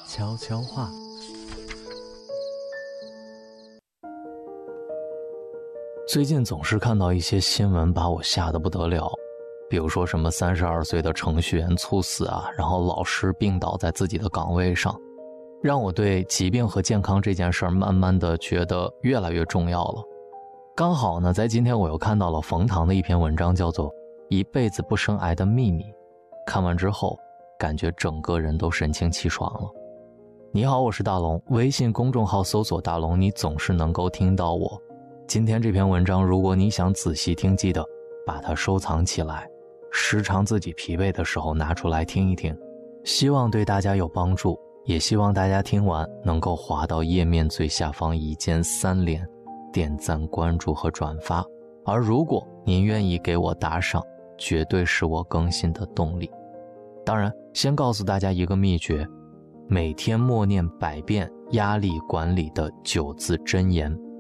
悄悄话。最近总是看到一些新闻把我吓得不得了，比如说什么32岁的程序员猝死啊，然后老师病倒在自己的岗位上，让我对疾病和健康这件事儿慢慢的觉得越来越重要了。刚好呢，在今天我又看到了冯唐的一篇文章，叫做《一辈子不生癌的秘密》。看完之后，感觉整个人都神清气爽了。你好，我是大龙，微信公众号搜索大龙，你总是能够听到我。今天这篇文章，如果你想仔细听，记得把它收藏起来，时常自己疲惫的时候拿出来听一听，希望对大家有帮助，也希望大家听完能够滑到页面最下方一键3连，点赞、关注和转发。而如果您愿意给我打赏，绝对是我更新的动力。当然，先告诉大家一个秘诀，每天默念100遍压力管理的9字真言，